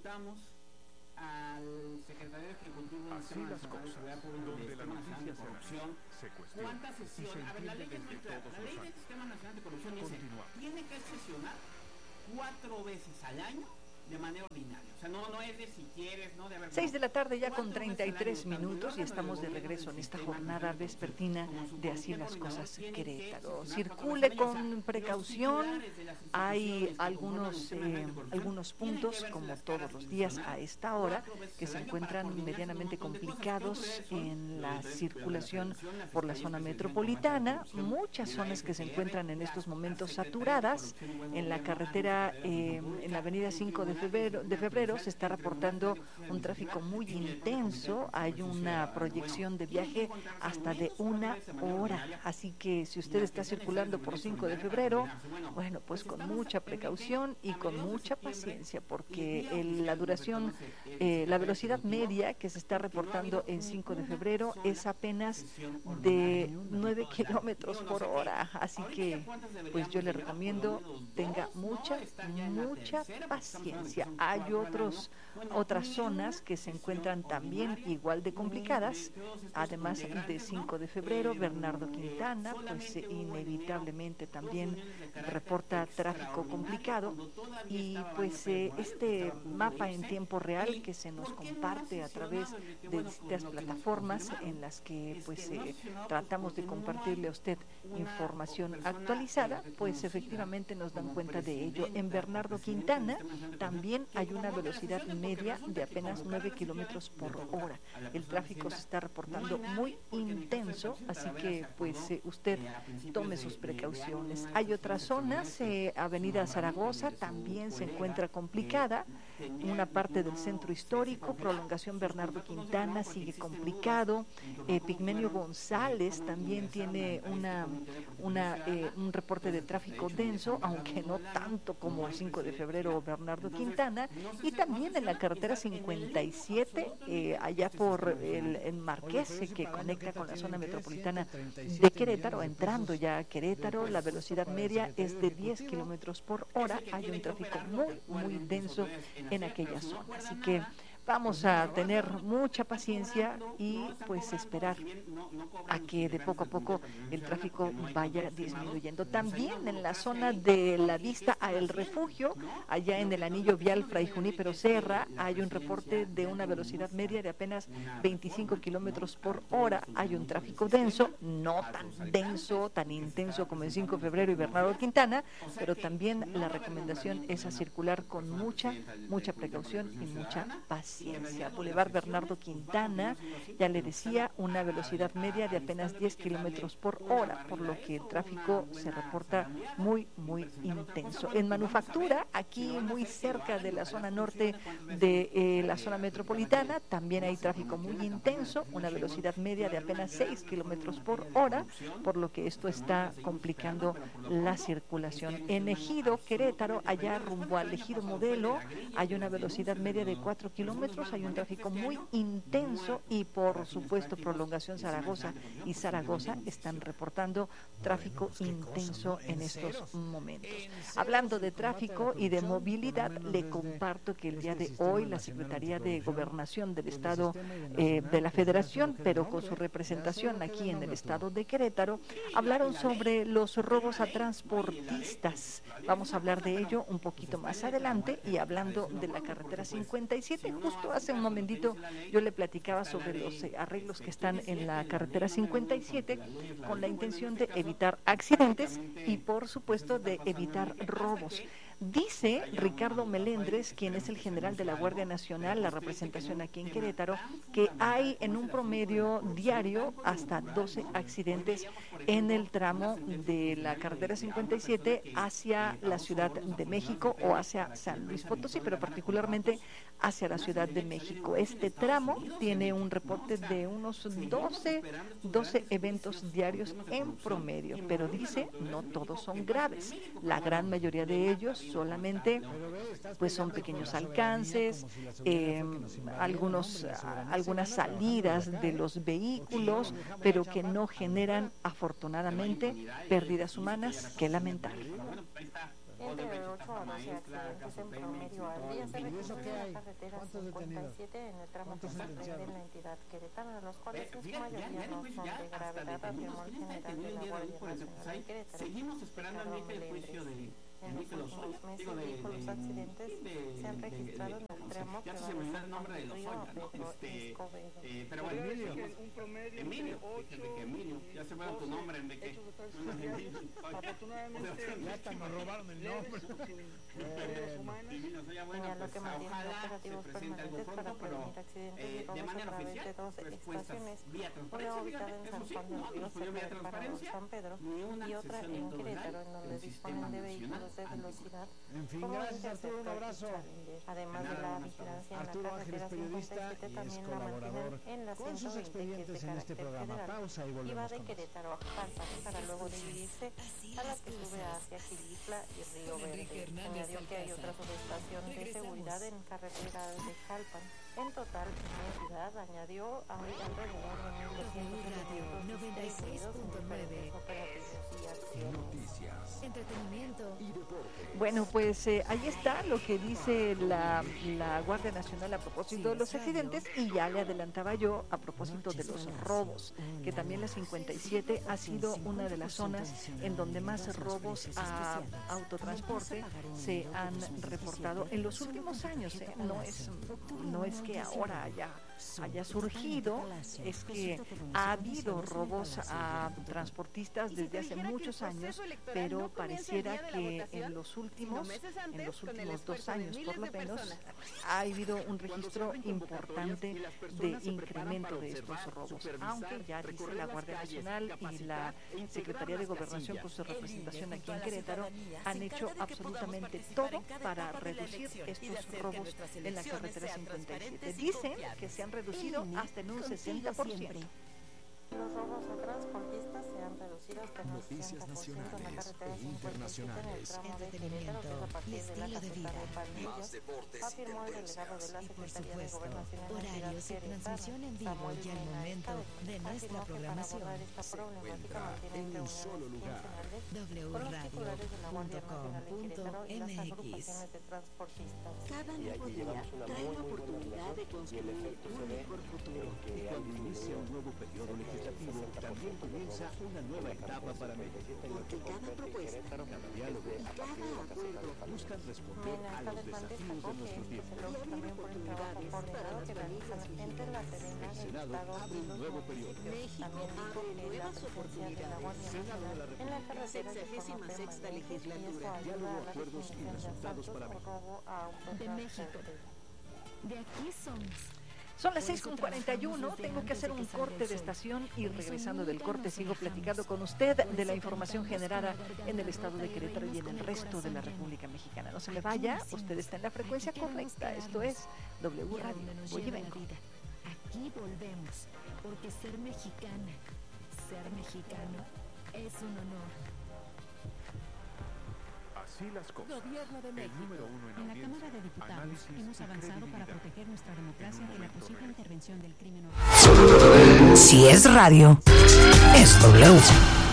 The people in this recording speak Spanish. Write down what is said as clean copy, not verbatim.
preguntamos al secretario ejecutivo del Así las cosas, donde la noticia se cuestiona ¿cuántas sesiones? A ver, la ley es muy clara. La ley del Sistema Nacional de Corrupción dice, tiene que sesionar 4 veces al año de manera ordinaria. O sea, no es de si quieres, ¿no? De haber 6 de la tarde ya con 33 minutos y estamos de regreso en esta jornada vespertina de Así las Cosas Querétaro. Circule con precaución, hay algunos puntos, como todos los días a esta hora, que se encuentran medianamente complicados en la circulación por la zona metropolitana, muchas zonas que se encuentran en estos momentos saturadas, en la carretera, en la avenida 5 de febrero se está reportando un tráfico muy intenso, hay una proyección de viaje hasta de 1 hora, así que si usted está circulando por 5 de febrero, bueno, pues con mucha precaución y con mucha paciencia, porque la duración, la velocidad media que se está reportando en 5 de febrero es apenas de 9 kilómetros por hora, así que pues yo le recomiendo tenga mucha paciencia. Hay otras zonas que se encuentran también igual de complicadas, además de 5 de febrero, Bernardo Quintana, pues inevitablemente también reporta tráfico complicado, y pues este mapa en tiempo real que se nos comparte a través de distintas plataformas en las que pues tratamos de compartirle a usted información actualizada, pues efectivamente nos dan cuenta de ello. En Bernardo Quintana también hay una velocidad media de apenas 9 kilómetros por hora. El tráfico se está reportando muy intenso, así que pues usted tome sus precauciones. Hay otras zonas, Avenida Zaragoza también se encuentra complicada, una parte del centro histórico, prolongación Bernardo Quintana sigue complicado, Pigmenio González también tiene un reporte de tráfico denso, aunque no tanto como el 5 de febrero o Bernardo Quintana, y también en la carretera 57, allá por el Marqués, que conecta con la zona metropolitana de Querétaro, entrando ya a Querétaro, la velocidad media es de 10 kilómetros por hora, hay un tráfico muy denso en aquella zona, así que vamos a tener mucha paciencia y pues esperar a que de poco a poco el tráfico vaya disminuyendo. También en la zona de la vista a El Refugio, allá en el anillo vial Fray Junípero Serra, hay un reporte de una velocidad media de apenas 25 kilómetros por hora. Hay un tráfico denso, no tan denso, tan intenso como en 5 de febrero y Bernardo Quintana, pero también la recomendación es a circular con mucha precaución y mucha paciencia. Boulevard Bernardo Quintana, ya le decía, una velocidad media de apenas 10 kilómetros por hora, por lo que el tráfico se reporta muy intenso. En Manufactura, aquí muy cerca de la zona norte de la zona metropolitana, también hay tráfico muy intenso, una velocidad media de apenas 6 kilómetros por hora, por lo que esto está complicando la circulación. En Ejido Querétaro, allá rumbo al Ejido Modelo, hay una velocidad media de 4 kilómetros, hay un tráfico muy intenso, y por supuesto prolongación Zaragoza y Zaragoza están reportando tráfico intenso en estos momentos. Hablando de tráfico y de movilidad, le comparto que el día de hoy la Secretaría de Gobernación del Estado de la Federación, pero con su representación aquí en el Estado de Querétaro, hablaron sobre los robos a transportistas. Vamos a hablar de ello un poquito más adelante, y hablando de la carretera 57, justo hace un momentito yo le platicaba sobre los arreglos que están en la carretera 57 con la intención de evitar accidentes y por supuesto de evitar robos. Dice Ricardo Melendres, quien es el general de la Guardia Nacional, la representación aquí en Querétaro, que hay en un promedio diario hasta 12 accidentes en el tramo de la carretera 57 hacia la Ciudad de México o hacia San Luis Potosí, pero particularmente hacia la Ciudad de México. Este tramo tiene un reporte de unos 12 eventos diarios en promedio, pero dice no todos son graves. La gran mayoría de ellos solamente pues son pequeños alcances, algunas salidas de los vehículos, pero que no generan afortunadamente pérdidas humanas que lamentar. Entre 8 maestra, caso Pemex y todo. ¿Y eso qué hay? ¿Cuántos detenidos? ¿Cuántos sentenciados? Fíjate, ya hasta detenidos tienen que tener el día de hoy, por ejemplo, pues ahí seguimos esperando el juicio de Enrique Lozoya, digo, los accidentes se han registrado en el tramo ya se me olvidó el nombre de Lozoya, ¿no? Pero bueno, Emilio, fíjate que Emilio, ya se me olvidó tu nombre, Enrique. Afortunadamente, ya hasta me robaron el nombre. Divino, ya bueno, pues ojalá se presente algo pronto, pero de manera oficial, respuestas vía transparencia, fíjate, eso sí, no nos pudieron vía transparencia, ni una sesión en todo el año del Sistema Nacional Velocidad. En fin, gracias Arturo, un abrazo. Además de la vigilancia en Arturo la Ángeles, periodista y es colaborador con sus expedientes en este programa. Pausa y volvemos. Y va de Querétaro a Jalpan para luego dividirse a la que sube hacia Gilitla y Río Verde. Añadió que hay otra subestación de seguridad en carretera de Jalpan. En total, en la ciudad, añadió, hay alrededor de 1.200 distribuidos en diferentes operativos y acciones. Noticias, entretenimiento y deporte. Bueno, pues ahí está lo que dice la Guardia Nacional a propósito de los accidentes, y ya le adelantaba yo a propósito de los robos, que también la 57 ha sido una de las zonas en donde más robos a autotransporte se han reportado en los últimos años. No es que ahora haya surgido, es que ha habido robos a transportistas desde hace muchos años, pero pareciera que en los últimos 2 años por lo menos ha habido un registro importante de incremento de estos robos, aunque ya dice la Guardia Nacional y la Secretaría de Gobernación con su representación aquí en Querétaro han hecho absolutamente todo para reducir estos robos en la carretera 57. Dicen que se han reducido hasta en un 60%. Los robos a transportistas se han reducido hasta un 60% en la carretera 57 en el tramo de Querétaro, que es a partir de la caseta de Palmillas, afirmó el delegado de la Secretaría de Gobernación en la ciudad Querétaro, Samuel Mena Cárdenas. Afirmó que para abordar esta problemática mantienen reuniones quincenales con los titulares de la Guardia Nacional en Querétaro y las agrupaciones de transportistas. Cada nuevo día trae la oportunidad de construir un mejor futuro. Y cuando inicia un nuevo periodo legislativo, también comienza una nueva etapa para México. Porque cada propuesta, Cada diálogo y cada acuerdo buscan responder Mena a los Cárdenas desafíos de destacó que nuestro este tiempo. se logra también por el trabajo coordinado que realizan entre la Serena, el Estado y los municipios. También dijo que la presencia de la Guardia Nacional en la carretera se conoce permanente y eso ayuda a la disminución de asaltos por robo a autotransporte. de aquí somos. Son las 6:41, tengo que hacer un corte de estación y regresando del corte sigo platicando con usted de la información generada en el estado de Querétaro y en el resto de la República Mexicana. No se me vaya, usted está en la frecuencia correcta, esto es W Radio. Voy y vengo. Aquí volvemos, porque ser mexicano es un honor. Así las cosas. Gobierno de El México. número uno en En la audiencia, Cámara de Diputados análisis hemos y avanzado para credibilidad. proteger nuestra democracia de la momento posible real. intervención del crimen organizado. Si es radio, es W.